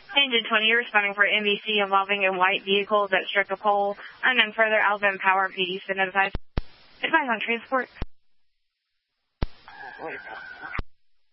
Engine 20, responding for NBC involving a white vehicle that struck a pole. Unknown further, Alabama Power PD to notify. Advise on transport.